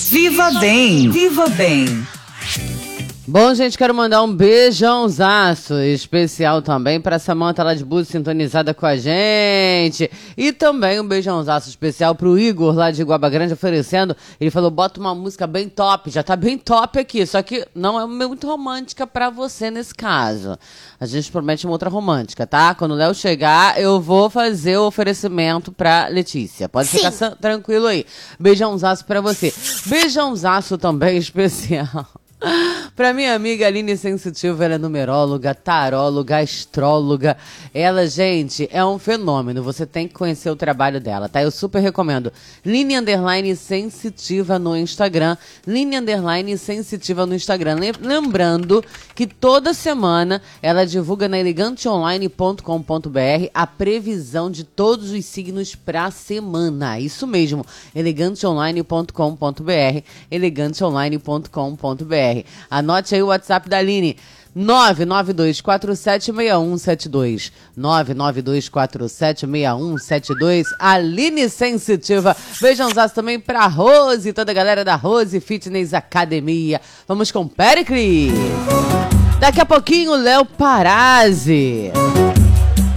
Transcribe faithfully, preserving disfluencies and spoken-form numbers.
Viva Bem, Viva Bem. Bom, gente, quero mandar um beijãozaço especial também para Samanta lá de Búzios, sintonizada com a gente. E também um beijãozaço especial pro Igor lá de Guaba Grande, oferecendo. Ele falou, bota uma música bem top, já tá bem top aqui, só que não é muito romântica para você nesse caso. A gente promete uma outra romântica, tá? Quando o Léo chegar, eu vou fazer o oferecimento pra Letícia. Pode Sim. ficar tranquilo aí. Beijãozaço pra você. Beijãozaço também especial pra minha amiga Aline Sensitiva, ela é numeróloga, taróloga, astróloga. Ela, gente, é um fenômeno. Você tem que conhecer o trabalho dela, tá? Eu super recomendo. Line Underline Sensitiva no Instagram. Line Underline Sensitiva no Instagram. Lembrando que toda semana ela divulga na elegante online ponto com ponto b r a previsão de todos os signos pra semana. Isso mesmo. elegante online ponto com ponto b r. elegante online ponto com ponto b r. Anote aí o WhatsApp da Aline, nove nove dois quatro sete seis um sete dois, nove nove dois quatro sete seis um sete dois, Aline Sensitiva. Beijãozaço também pra Rose, toda a galera da Rose Fitness Academia. Vamos com Pericles. Daqui a pouquinho, Léo Parazzi.